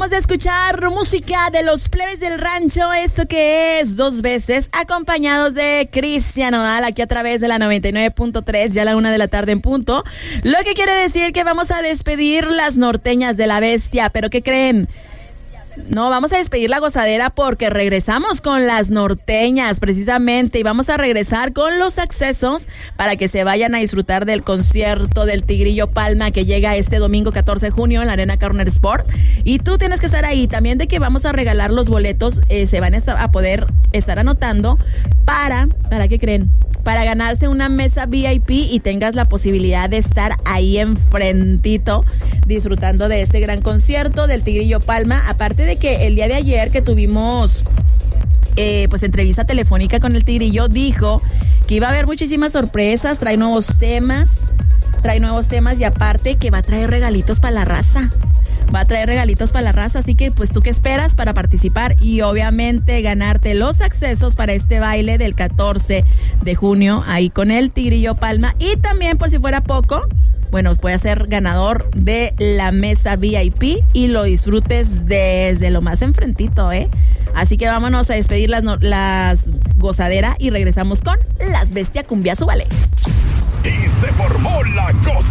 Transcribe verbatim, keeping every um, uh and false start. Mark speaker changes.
Speaker 1: Vamos a escuchar música de los Plebes del Rancho, esto que es Dos Veces, acompañados de Cristian Nodal, aquí a través de la noventa y nueve punto tres, ya a la una de la tarde en punto. Lo que quiere decir que vamos a despedir las norteñas de la bestia, pero ¿qué creen? No, vamos a despedir la gozadera porque regresamos con las norteñas precisamente y vamos a regresar con los accesos para que se vayan a disfrutar del concierto del Tigrillo Palma que llega este domingo catorce de junio en la Arena Corner Sport, y tú tienes que estar ahí también, de que vamos a regalar los boletos, eh, se van a, estar, a poder estar anotando para, ¿para qué creen? Para ganarse una mesa V I P y tengas la posibilidad de estar ahí enfrentito disfrutando de este gran concierto del Tigrillo Palma. Aparte de que el día de ayer que tuvimos eh, pues entrevista telefónica con el Tigrillo, dijo que iba a haber muchísimas sorpresas, trae nuevos temas, trae nuevos temas y aparte que va a traer regalitos para la raza. Va a traer regalitos para la raza, así que pues tú qué esperas para participar y obviamente ganarte los accesos para este baile del catorce de junio ahí con el Tigrillo Palma. Y también, por si fuera poco, bueno, puedes ser ganador de la mesa V I P y lo disfrutes desde lo más enfrentito, ¿eh? Así que vámonos a despedir las, no, las gozadera y regresamos con Las Bestia Cumbia, súbale.
Speaker 2: Y se formó la cosa.